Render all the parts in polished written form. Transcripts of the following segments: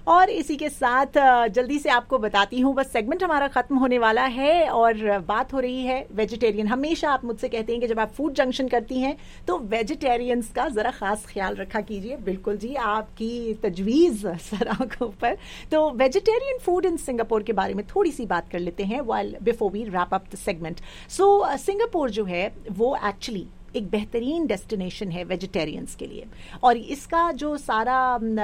और इसी के साथ जल्दी से आपको बताती हूँ, बस सेगमेंट हमारा खत्म होने वाला है और बात हो रही है वेजिटेरियन। हमेशा आप मुझसे कहते हैं कि जब आप फूड जंक्शन करती हैं तो वेजिटेरियंस का ज़रा ख़ास ख्याल रखा कीजिए। बिल्कुल जी, आपकी तजवीज़ सर आंखों पर। तो वेजिटेरियन फूड इन सिंगापुर के बारे में थोड़ी सी बात कर लेते हैं while before we wrap up the segment. So Singapore जो है वो एक्चुअली एक बेहतरीन डेस्टिनेशन है वेजिटेरियंस के लिए, और इसका जो सारा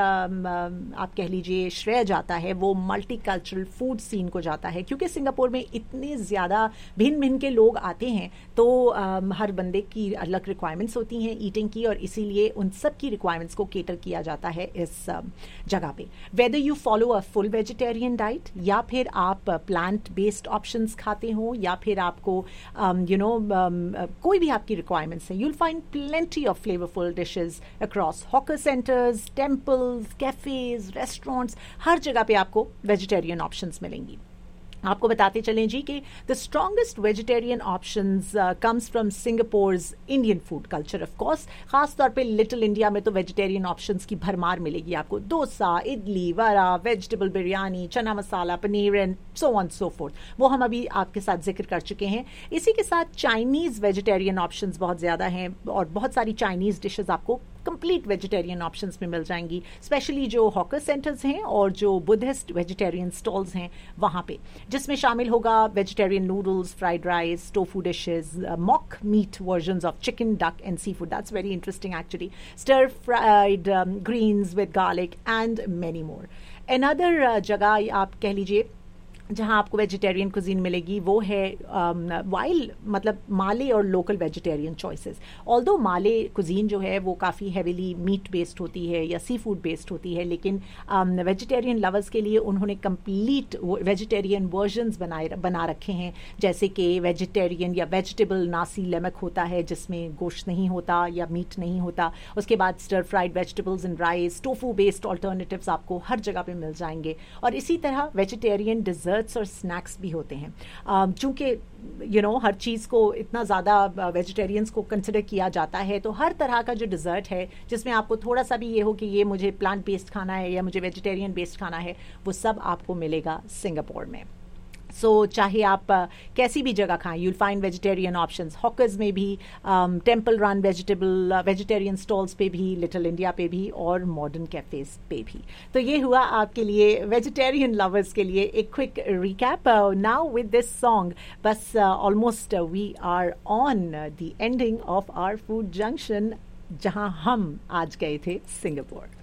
आप कह लीजिए श्रेय जाता है वो मल्टी कल्चरल फूड सीन को जाता है, क्योंकि सिंगापुर में इतने ज़्यादा भिन्न भिन्न के लोग आते हैं तो हर बंदे की अलग रिक्वायरमेंट्स होती हैं ईटिंग की, और इसीलिए उन सब की रिक्वायरमेंट्स को केटर किया जाता है इस जगह पे। Whether you follow a full vegetarian diet या फिर आप प्लांट बेस्ड ऑप्शंस खाते हो या फिर आपको कोई भी आपकी requirement, you'll find plenty of flavorful dishes across hawker centers, temples, cafes, restaurants. हर जगह पे आपको वेजिटेरियन ऑप्शंस मिलेंगी। आपको बताते चलें जी कि the strongest vegetarian options comes from सिंगापुर्स Indian food culture of course. खास तौर पे लिटिल इंडिया में तो वेजिटेरियन ऑप्शंस की भरमार मिलेगी आपको। डोसा, इडली, वड़ा, वेजिटेबल बिरयानी, चना मसाला, paneer and so on so fourth, वो हम अभी आपके साथ जिक्र कर चुके हैं। इसी के साथ चाइनीज़ वेजिटेरियन ऑप्शंस बहुत ज़्यादा हैं और बहुत सारी चाइनीज़ डिशेज़ आपको कंप्लीट वेजिटेरियन ऑप्शंस में मिल जाएंगी, स्पेशली जो हॉकर सेंटर्स हैं और जो बुद्धिस्ट वेजिटेरियन स्टॉल्स हैं वहाँ पे, जिसमें शामिल होगा vegetarian noodles, fried rice, tofu dishes, mock meet versions of chicken, duck and sea food, that's very interesting actually, stir fried Green's with garlic and many more. Another जगह आप कह लीजिए जहाँ आपको वेजिटेरियन कुजीन मिलेगी वो है वाइल्ड, मतलब माले और लोकल वेजिटेरियन चॉइसेस। ऑल्दो माले कुजीन जो है वो काफ़ी हैवीली मीट बेस्ड होती है या सी फूड बेस्ड होती है, लेकिन वेजिटेरियन लवर्स के लिए उन्होंने कंप्लीट वेजिटेरियन वर्जन्स बना रखे हैं, जैसे कि वेजिटेरियन या वेजिटेबल नासी लेमक होता है जिसमें गोश्त नहीं होता या मीट नहीं होता। उसके बाद stir fried vegetables and rice, tofu based alternatives आपको हर जगह पे मिल जाएंगे। और इसी तरह वेजिटेरियन डिजर्ट और स्नैक्स भी होते हैं। चूंकि हर चीज़ को इतना ज़्यादा वेजिटेरियंस को कंसिडर किया जाता है, तो हर तरह का जो डिज़र्ट है जिसमें आपको थोड़ा सा भी ये हो कि ये मुझे प्लांट बेस्ड खाना है या मुझे वेजिटेरियन बेस्ड खाना है, वो सब आपको मिलेगा सिंगापुर में। सो चाहे आप कैसी भी जगह खाएं, you'll find vegetarian options hawkers में भी, टेम्पल रन वेजिटेरियन स्टॉल्स पे भी, लिटिल इंडिया पे भी और मॉडर्न कैफेज पे भी। तो ये हुआ आपके लिए वेजिटेरियन लवर्स के लिए एक quick recap. Now with this song बस almost we are on the ending of our food junction, जहां हम आज गए थे सिंगापुर।